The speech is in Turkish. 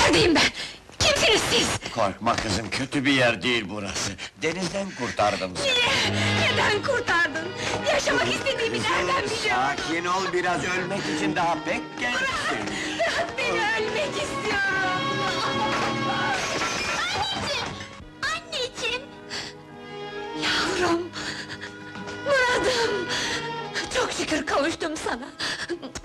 Neredeyim ben? Kimsiniz siz? Korkma kızım, kötü bir yer değil burası. Denizden kurtardım seni. Niye? Neden kurtardın? Yaşamak istediğimi nereden biliyorsun? Sakin ol, biraz ölmek için daha pek gençsin. Bırak beni, ölmek istiyorum! Anneciğim! Anneciğim! Yavrum! Muradım! Çok şükür kavuştum sana!